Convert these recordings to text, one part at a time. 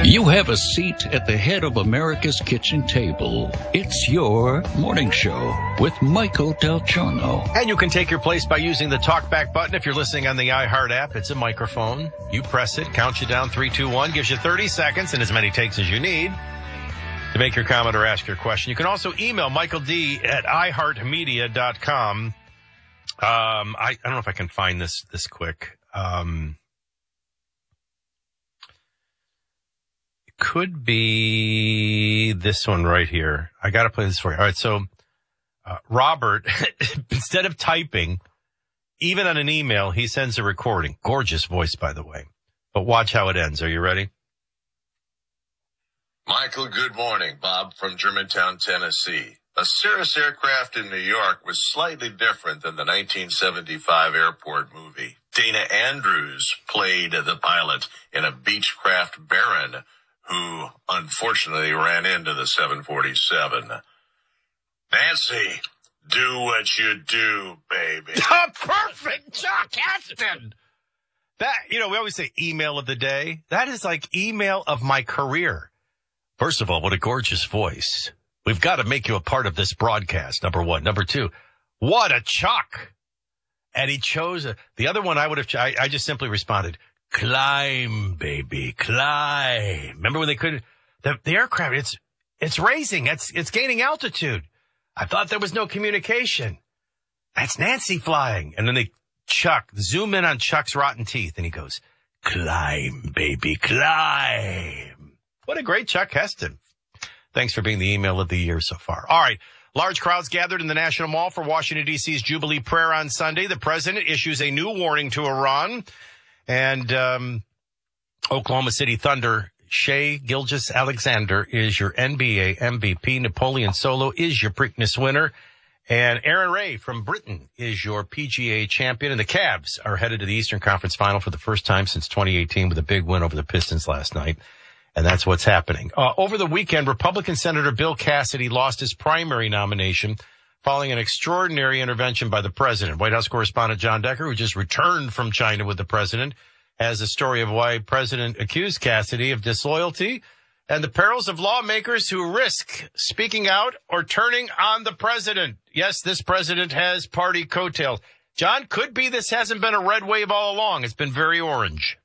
You have a seat at the head of America's kitchen table. It's your morning show with Michael Del Giorno. And you can take your place by using the talkback button. If you're listening on the iHeart app, it's a microphone. You press it, counts you down, 3, 2, 1, gives you 30 seconds and as many takes as you need to make your comment or ask your question. You can also email Michael D at iHeartMedia.com. I don't know if I can find this quick. Could be this one right here. I got to play this for you. All right. So, Robert, instead of typing, even on an email, he sends a recording. Gorgeous voice, by the way. But watch how it ends. Are you ready? Michael, good morning. Bob from Germantown, Tennessee. A Cirrus aircraft in New York was slightly different than the 1975 airport movie. Dana Andrews played the pilot in a Beechcraft Baron who unfortunately ran into the 747. Nancy, do what you do, baby. Perfect, Chuck Heston. That, we always say email of the day. That is like email of my career. First of all, what a gorgeous voice. We've got to make you a part of this broadcast, number one. Number two, what a Chuck. And he chose the other one I would have, I just simply responded, climb, baby, climb. Remember when they couldn't, the aircraft, it's raising, it's gaining altitude. I thought there was no communication. That's Nancy flying. And then they zoom in on Chuck's rotten teeth and he goes, climb, baby, climb. What a great Chuck Heston. Thanks for being the email of the year so far. All right. Large crowds gathered in the National Mall for Washington, D.C.'s Jubilee prayer on Sunday. The president issues a new warning to Iran. And Oklahoma City Thunder, Shai Gilgeous-Alexander is your NBA MVP. Napoleon Solo is your Preakness winner. And Aaron Ray from Britain is your PGA champion. And the Cavs are headed to the Eastern Conference Final for the first time since 2018 with a big win over the Pistons last night. And that's what's happening. Over the weekend, Republican Senator Bill Cassidy lost his primary nomination following an extraordinary intervention by the president. White House correspondent John Decker, who just returned from China with the president, has a story of why President accused Cassidy of disloyalty and the perils of lawmakers who risk speaking out or turning on the president. Yes, this president has party coattails. John, could be this hasn't been a red wave all along. It's been very orange.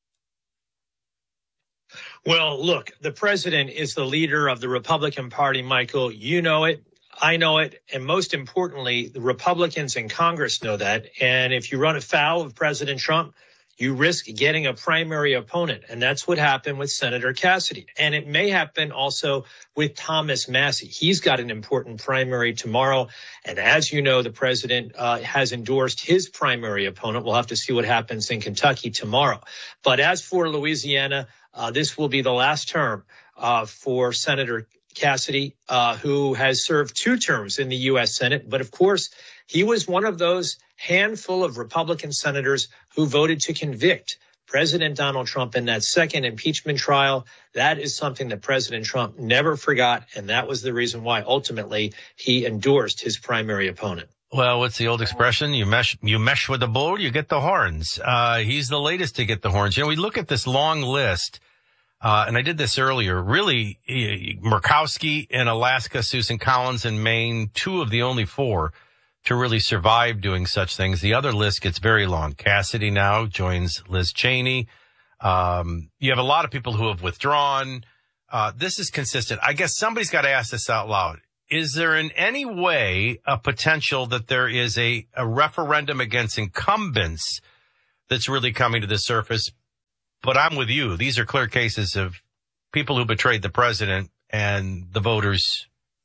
Well, look, the president is the leader of the Republican Party, Michael. You know it. I know it. And most importantly, the Republicans in Congress know that. And if you run afoul of President Trump, you risk getting a primary opponent. And that's what happened with Senator Cassidy. And it may happen also with Thomas Massie. He's got an important primary tomorrow. And as you know, the president has endorsed his primary opponent. We'll have to see what happens in Kentucky tomorrow. But as for Louisiana, this will be the last term for Senator Cassidy, who has served 2 terms in the U.S. Senate. But of course, he was one of those handful of Republican senators who voted to convict President Donald Trump in that second impeachment trial. That is something that President Trump never forgot. And that was the reason why ultimately he endorsed his primary opponent. Well, what's the old expression? You mesh with the bull, you get the horns. He's the latest to get the horns. We look at this long list. And I did this earlier, really, Murkowski in Alaska, Susan Collins in Maine, 2 of the only 4 to really survive doing such things. The other list gets very long. Cassidy now joins Liz Cheney. You have a lot of people who have withdrawn. This is consistent. I guess somebody's got to ask this out loud. Is there in any way a potential that there is a referendum against incumbents that's really coming to the surface? But I'm with you. These are clear cases of people who betrayed the president and the voters,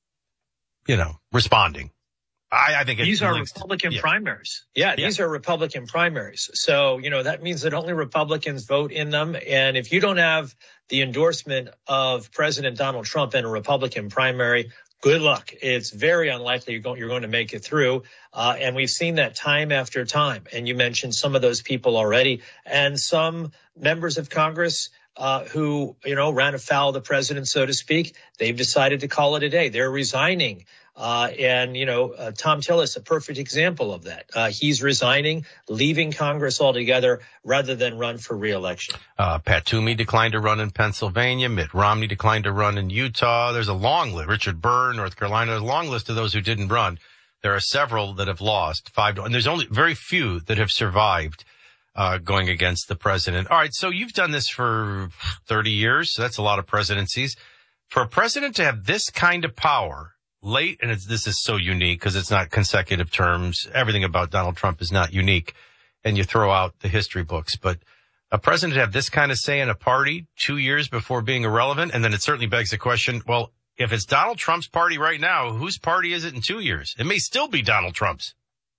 responding. I think these are Republican primaries. Yeah, these are Republican primaries. So, that means that only Republicans vote in them. And if you don't have the endorsement of President Donald Trump in a Republican primary, good luck. It's very unlikely you're going to make it through. And we've seen that time after time. And you mentioned some of those people already. And some members of Congress who, ran afoul of the president, so to speak, they've decided to call it a day. They're resigning And Tom Tillis, a perfect example of that. He's resigning, leaving Congress altogether rather than run for re-election. Pat Toomey declined to run in Pennsylvania. Mitt Romney declined to run in Utah. There's a long list. Richard Burr, North Carolina. There's a long list of those who didn't run. There are several that have lost, and there's only very few that have survived going against the president. All right, so you've done this for 30 years. So that's a lot of presidencies. For a president to have this kind of power late, and this is so unique because it's not consecutive terms. Everything about Donald Trump is not unique, and you throw out the history books. But a president to have this kind of say in a party 2 years before being irrelevant, and then it certainly begs the question, well, if it's Donald Trump's party right now, whose party is it in 2 years? It may still be Donald Trump's.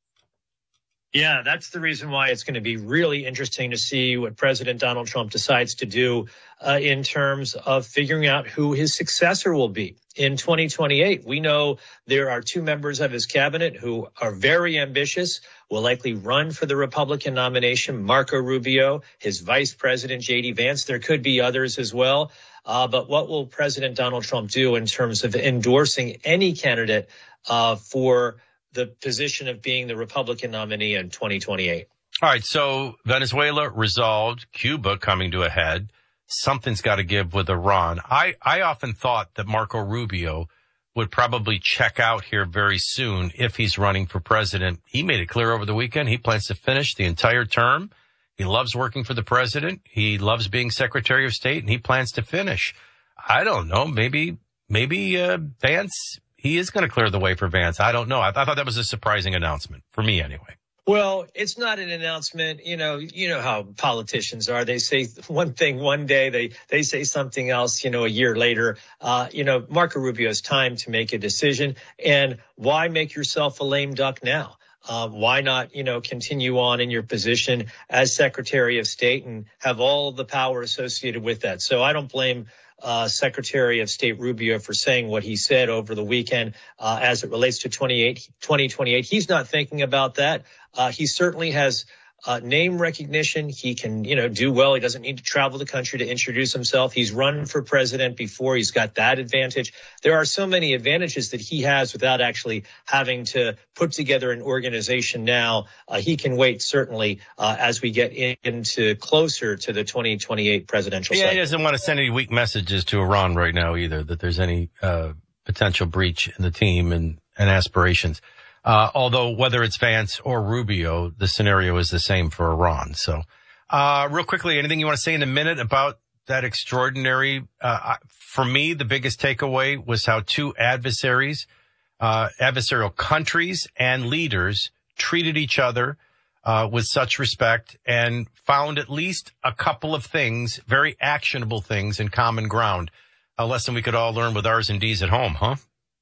Yeah, that's the reason why it's going to be really interesting to see what President Donald Trump decides to do in terms of figuring out who his successor will be in 2028. We know there are two members of his cabinet who are very ambitious, will likely run for the Republican nomination, Marco Rubio, his vice president, J.D. Vance. There could be others as well. But what will President Donald Trump do in terms of endorsing any candidate for the position of being the Republican nominee in 2028? All right, so Venezuela resolved, Cuba coming to a head. Something's got to give with Iran. I often thought that Marco Rubio would probably check out here very soon if he's running for president. He made it clear over the weekend he plans to finish the entire term. He loves working for the president. He loves being Secretary of State, and he plans to finish. I don't know. Maybe Vance, he is going to clear the way for Vance. I don't know. I thought that was a surprising announcement for me anyway. Well, it's not an announcement. You know how politicians are. They say one thing one day, they say something else, a year later. Marco Rubio has time to make a decision. And why make yourself a lame duck now? Why not, continue on in your position as Secretary of State and have all the power associated with that? So I don't blame Secretary of State Rubio for saying what he said over the weekend as it relates to 2028. He's not thinking about that. He certainly has name recognition. He can, do well. He doesn't need to travel the country to introduce himself. He's run for president before. He's got that advantage. There are so many advantages that he has without actually having to put together an organization now. He can wait, certainly, as we get into closer to the 2028 presidential cycle. He doesn't want to send any weak messages to Iran right now either, that there's any potential breach in the team and aspirations. Although whether it's Vance or Rubio, the scenario is the same for Iran. So, real quickly, anything you want to say in a minute about that extraordinary, for me, the biggest takeaway was how two adversarial countries and leaders treated each other, with such respect and found at least a couple of things, very actionable things in common ground. A lesson we could all learn with R's and D's at home, huh?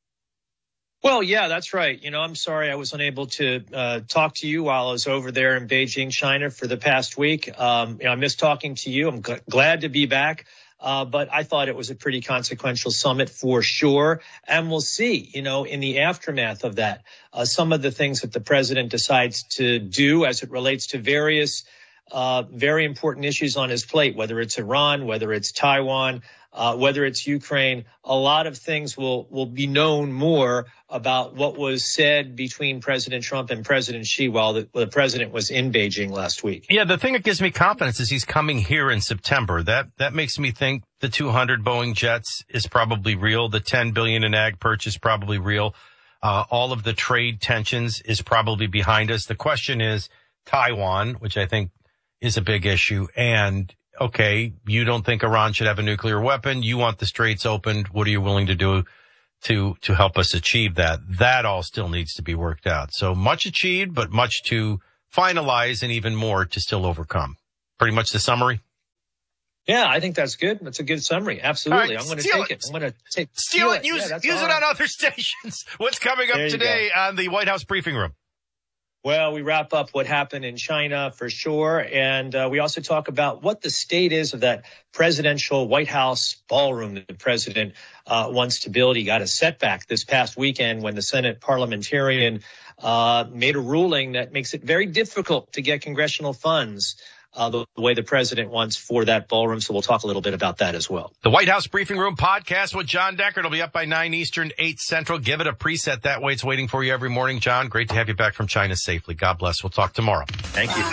Well, yeah, that's right. I'm sorry I was unable to talk to you while I was over there in Beijing, China for the past week. I missed talking to you. I'm glad to be back. But I thought it was a pretty consequential summit for sure. And we'll see, in the aftermath of that, some of the things that the president decides to do as it relates to various very important issues on his plate, whether it's Iran, whether it's Taiwan, whether it's Ukraine. A lot of things will be known more about what was said between President Trump and President Xi while the president was in Beijing last week. Yeah, the thing that gives me confidence is he's coming here in September. That makes me think the 200 Boeing jets is probably real. The $10 billion in ag purchase probably real. All of the trade tensions is probably behind us. The question is Taiwan, which I think is a big issue. And okay, you don't think Iran should have a nuclear weapon. You want the straits opened. What are you willing to do to help us achieve that? That all still needs to be worked out. So much achieved, but much to finalize and even more to still overcome. Pretty much the summary. Yeah, I think that's good. That's a good summary. Absolutely. Right, I'm going to take it. I'm going to steal it. Use it on other stations. What's coming up today on the White House briefing room? Well, we wrap up what happened in China for sure. And we also talk about what the state is of that presidential White House ballroom that the president wants to build. He got a setback this past weekend when the Senate parliamentarian made a ruling that makes it very difficult to get congressional funds the way the president wants for that ballroom. So we'll talk a little bit about that as well. The White House Briefing Room podcast with John Deckard will be up by 9 Eastern, 8 Central. Give it a preset. That way it's waiting for you every morning. John, great to have you back from China safely. God bless. We'll talk tomorrow. Thank you.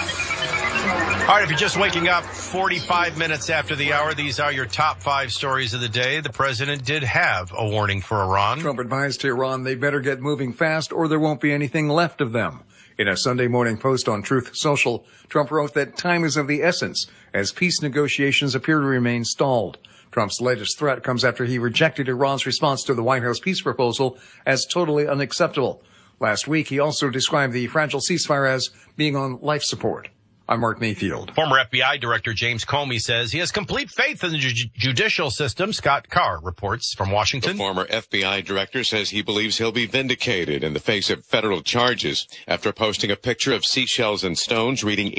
All right, if you're just waking up 45 minutes after the hour, these are your top 5 stories of the day. The president did have a warning for Iran. Trump advised Iran they better get moving fast or there won't be anything left of them. In a Sunday morning post on Truth Social, Trump wrote that time is of the essence as peace negotiations appear to remain stalled. Trump's latest threat comes after he rejected Iran's response to the White House peace proposal as totally unacceptable. Last week, he also described the fragile ceasefire as being on life support. I'm Mark Mayfield. Former FBI Director James Comey says he has complete faith in the judicial system. Scott Carr reports from Washington. The former FBI director says he believes he'll be vindicated in the face of federal charges after posting a picture of seashells and stones reading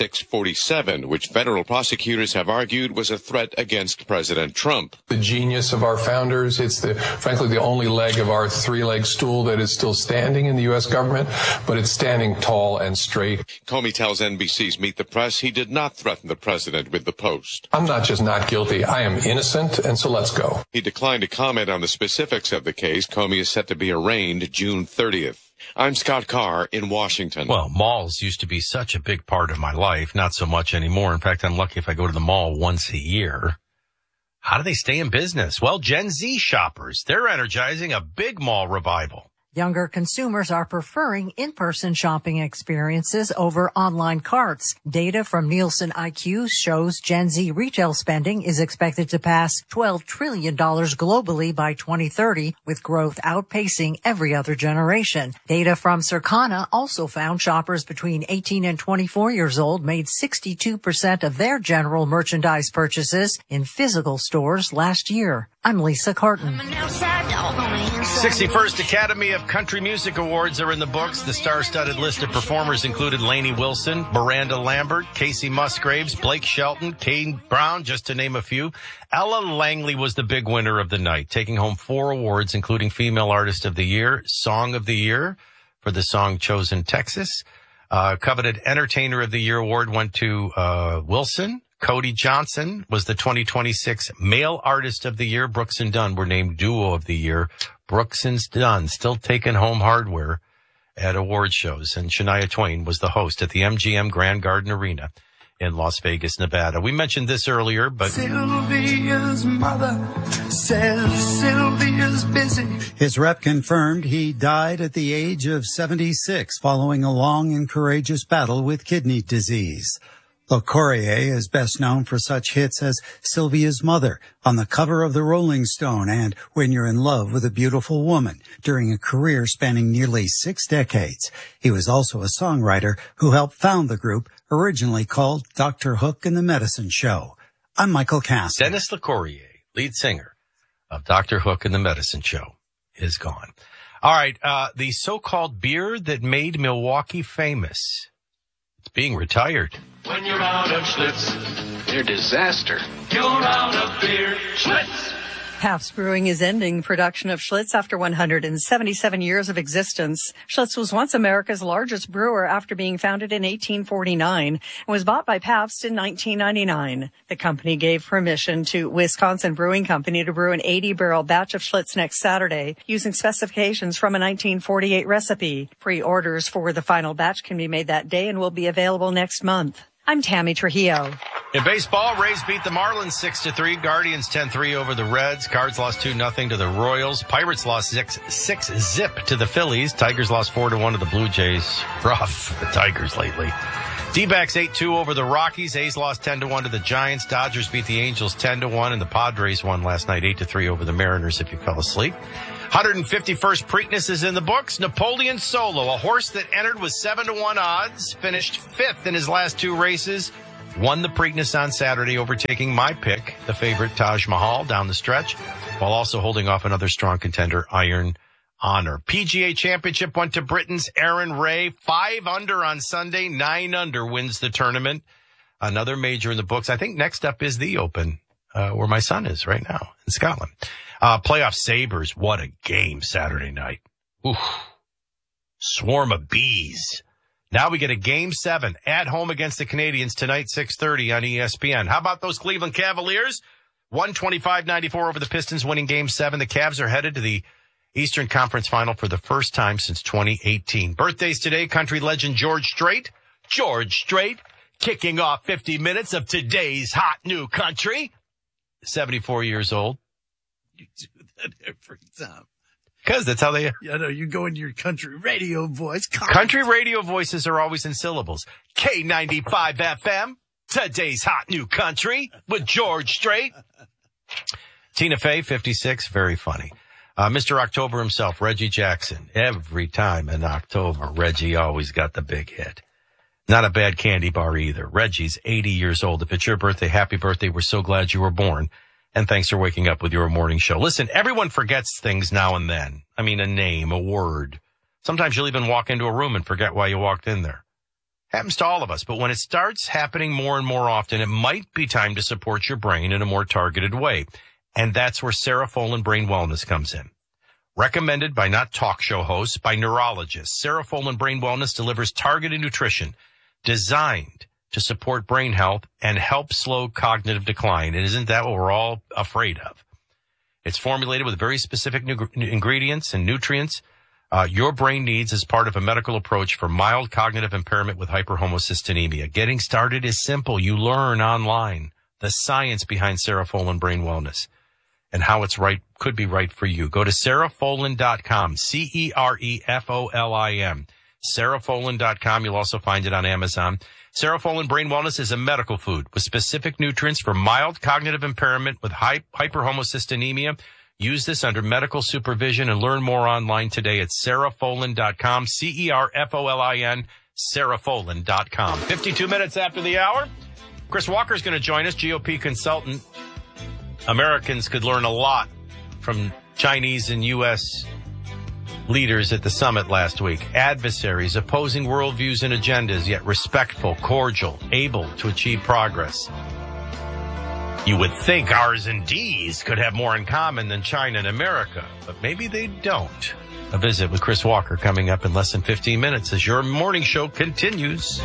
8647, which federal prosecutors have argued was a threat against President Trump. The genius of our founders. It's frankly the only leg of our 3-leg stool that is still standing in the U.S. government, but it's standing tall and straight. Comey tells NBC's Meet the Press he did not threaten the president with the post. I'm not just not guilty, I am innocent, and so let's go. He declined to comment on the specifics of the case. Comey is set to be arraigned June 30th. I'm Scott Carr in Washington. Well, malls used to be such a big part of my life, not so much anymore. In fact, I'm lucky if I go to the mall once a year. How do they stay in business? Well, Gen Z shoppers, they're energizing a big mall revival. Younger consumers are preferring in-person shopping experiences over online carts. Data from Nielsen IQ shows Gen Z retail spending is expected to pass $12 trillion globally by 2030, with growth outpacing every other generation. Data from Circana also found shoppers between 18 and 24 years old made 62% of their general merchandise purchases in physical stores last year. I'm Lisa Carton. 61st Academy of Country Music Awards are in the books. The star-studded list of performers included Lainey Wilson, Miranda Lambert, Casey Musgraves, Blake Shelton, Kane Brown, just to name a few. Ella Langley was the big winner of the night, taking home 4 awards, including Female Artist of the Year, Song of the Year for the song Chosen Texas. Coveted Entertainer of the Year award went to Wilson. Cody Johnson was the 2026 Male Artist of the Year. Brooks and Dunn were named Duo of the Year. Brooks and Dunn still taking home hardware at award shows. And Shania Twain was the host at the MGM Grand Garden Arena in Las Vegas, Nevada. We mentioned this earlier, but Sylvia's mother says Sylvia's busy. His rep confirmed he died at the age of 76 following a long and courageous battle with kidney disease. LaCourrier is best known for such hits as Sylvia's Mother on the cover of the Rolling Stone and When You're in Love with a Beautiful Woman during a career spanning nearly 6 decades. He was also a songwriter who helped found the group originally called Dr. Hook and the Medicine Show. I'm Michael Cass. Dennis LaCourrier, lead singer of Dr. Hook and the Medicine Show, is gone. All right, the so-called beer that made Milwaukee famous, it's being retired. When you're out of Schlitz, they're disaster. You're out of beer, Schlitz. Pabst Brewing is ending production of Schlitz after 177 years of existence. Schlitz was once America's largest brewer after being founded in 1849 and was bought by Pabst in 1999. The company gave permission to Wisconsin Brewing Company to brew an 80-barrel batch of Schlitz next Saturday using specifications from a 1948 recipe. Pre-orders for the final batch can be made that day and will be available next month. I'm Tammy Trujillo. In baseball, Rays beat the Marlins 6-3. Guardians 10-3 over the Reds. Cards lost 2-0 to the Royals. Pirates lost 6-zip to the Phillies. Tigers lost 4-1 to the Blue Jays. Rough for the Tigers lately. D-backs 8-2 over the Rockies. A's lost 10-1 to the Giants. Dodgers beat the Angels 10-1, and the Padres won last night 8-3 over the Mariners if you fell asleep. 151st Preakness is in the books. Napoleon Solo, a horse that entered with 7-1 odds, finished 5th in his last 2 races, won the Preakness on Saturday, overtaking my pick, the favorite Taj Mahal, down the stretch, while also holding off another strong contender, Iron Honor. PGA Championship went to Britain's Aaron Ray, 5 under on Sunday, 9 under wins the tournament. Another major in the books. I think next up is the Open, where my son is right now in Scotland. Playoff Sabres, what a game Saturday night. Oof. Swarm of bees. Now we get a Game 7 at home against the Canadians tonight, 6:30 on ESPN. How about those Cleveland Cavaliers? 125-94 over the Pistons, winning Game 7. The Cavs are headed to the Eastern Conference Final for the first time since 2018. Birthdays today, country legend George Strait. George Strait kicking off 50 minutes of today's hot new country. 74 years old. You do that every time. Because that's how they... Yeah, no, you go into your country radio voice. Country radio voices are always in syllables. K95 FM, today's hot new country with George Strait. Tina Fey, 56, very funny. Mr. October himself, Reggie Jackson. Every time in October, Reggie always got the big hit. Not a bad candy bar either. Reggie's 80 years old. If it's your birthday, happy birthday. We're so glad you were born. And thanks for waking up with your morning show. Listen, everyone forgets things now and then. I mean, a name, a word. Sometimes you'll even walk into a room and forget why you walked in there. Happens to all of us. But when it starts happening more and more often, it might be time to support your brain in a more targeted way. And that's where Serofolin Brain Wellness comes in. Recommended by not talk show hosts, by neurologists, Serofolin Brain Wellness delivers targeted nutrition designed to support brain health and help slow cognitive decline. And isn't that what we're all afraid of? It's formulated with very specific ingredients and nutrients your brain needs as part of a medical approach for mild cognitive impairment with hyperhomocystinemia. Getting started is simple. You learn online the science behind Serofolin Brain Wellness and how it's right, could be right for you. Go to Serofolin.com, Cerefolin. Serofolin.com. You'll also find it on Amazon. Serofolin Brain Wellness is a medical food with specific nutrients for mild cognitive impairment with hyperhomocystinemia. Use this under medical supervision and learn more online today at Serofolin.com, Cerofolin, Serofolin.com. 52 minutes after the hour. Chris Walker is going to join us, GOP consultant. Americans could learn a lot from Chinese and U.S. leaders at the summit last week. Adversaries, opposing worldviews and agendas, yet respectful, cordial, able to achieve progress. You would think R's and D's could have more in common than China and America, but maybe they don't. A visit with Chris Walker coming up in less than 15 minutes as your morning show continues.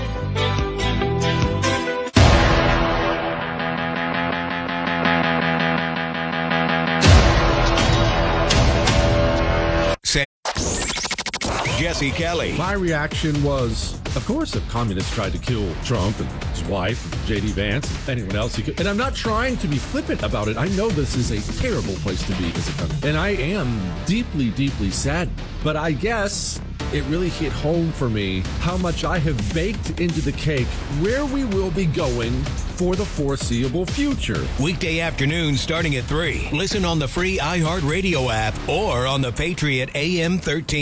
Jesse Kelly. My reaction was, of course, if communists tried to kill Trump and his wife, and J.D. Vance, and anyone else he could. And I'm not trying to be flippant about it. I know this is a terrible place to be as a country. And I am deeply, deeply sad. But I guess it really hit home for me how much I have baked into the cake where we will be going for the foreseeable future. Weekday afternoons starting at 3. Listen on the free iHeartRadio app or on the Patriot AM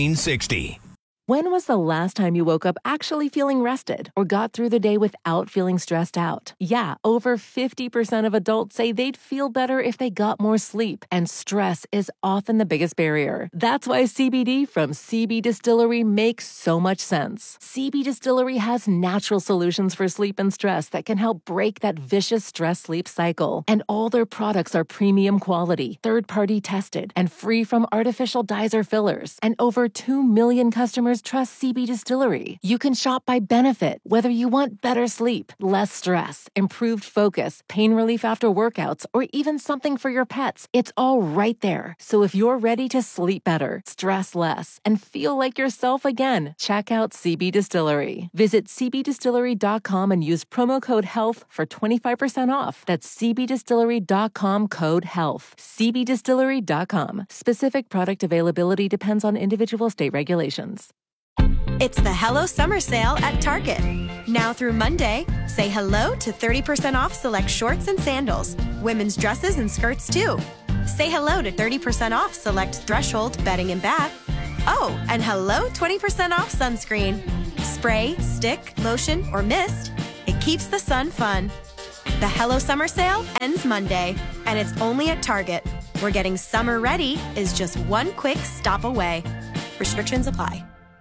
1360. When was the last time you woke up actually feeling rested or got through the day without feeling stressed out? Yeah, over 50% of adults say they'd feel better if they got more sleep, and stress is often the biggest barrier. That's why CBD from CB Distillery makes so much sense. CB Distillery has natural solutions for sleep and stress that can help break that vicious stress-sleep cycle. And all their products are premium quality, third-party tested, and free from artificial dyes or fillers. And over 2 million customers trust CB Distillery. You can shop by benefit, whether you want better sleep, less stress, improved focus, pain relief after workouts, or even something for your pets. It's all right there. So if you're ready to sleep better, stress less, and feel like yourself again, check out CB Distillery. Visit cbdistillery.com and use promo code HEALTH for 25% off. That's cbdistillery.com, code HEALTH. cbdistillery.com. Specific product availability depends on individual state regulations. It's the Hello Summer Sale at Target. Now through Monday, say hello to 30% off select shorts and sandals, women's dresses and skirts too. Say hello to 30% off select Threshold bedding and bath. Oh, and hello 20% off sunscreen. Spray, stick, lotion, or mist. It keeps the sun fun. The Hello Summer Sale ends Monday, and it's only at Target, where getting summer ready is just one quick stop away. Restrictions apply.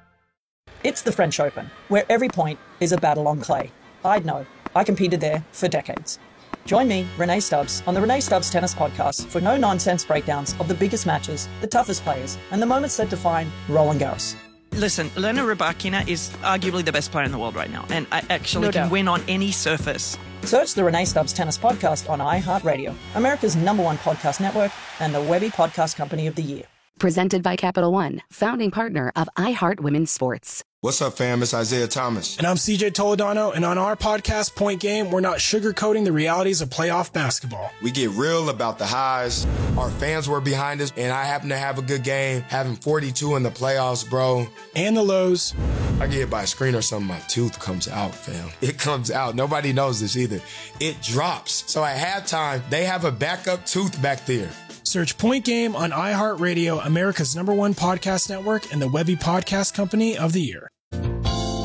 It's the French Open, where every point is a battle on clay. I'd know. I competed there for decades. Join me, Renee Stubbs, on the Renee Stubbs Tennis Podcast for no-nonsense breakdowns of the biggest matches, the toughest players, and the moments that define Roland Garros. Listen, Elena Rybakina is arguably the best player in the world right now, and I actually No can doubt. win on any surface. Search the Renee Stubbs Tennis Podcast on iHeartRadio, America's #1 podcast network and the Webby Podcast Company of the Year. Presented by Capital One, founding partner of iHeart Women's Sports. What's up, fam? It's Isaiah Thomas. And I'm CJ Toledano, and on our podcast, Point Game, we're not sugarcoating the realities of playoff basketball. We get real about the highs. Our fans were behind us, and I happen to have a good game, having 42 in the playoffs, bro. And the lows. I get hit by a screen or something, my tooth comes out, fam. It comes out. Nobody knows this either. It drops. So at halftime, they have a backup tooth back there. Search Point Game on iHeartRadio, America's #1 podcast network and the Webby Podcast Company of the Year.